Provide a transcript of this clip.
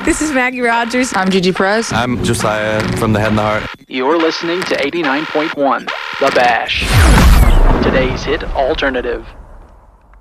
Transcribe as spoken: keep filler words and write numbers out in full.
This is Maggie Rogers. I'm Gigi Perez. I'm Josiah from The Head and the Heart. You're listening to eighty-nine point one, The Bash. Today's hit alternative.